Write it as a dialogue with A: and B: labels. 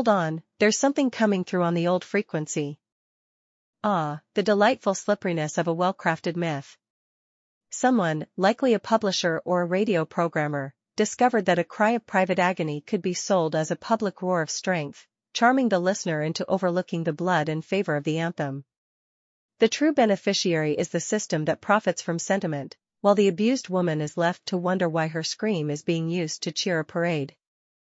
A: Hold on, there's something coming through on the old frequency. Ah, the delightful slipperiness of a well-crafted myth. Someone, likely a publisher or a radio programmer, discovered that a cry of private agony could be sold as a public roar of strength, charming the listener into overlooking the blood in favor of the anthem. The true beneficiary is the system that profits from sentiment, while the abused woman is left to wonder why her scream is being used to cheer a parade.